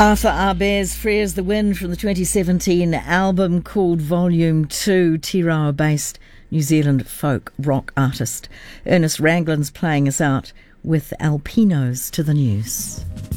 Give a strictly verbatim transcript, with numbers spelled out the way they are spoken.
Arthur Arbe's Free as the Wind from the twenty seventeen album called Volume two, Te Rawa-based New Zealand folk rock artist Ernest Ranglin's playing us out with Alpinos to the news.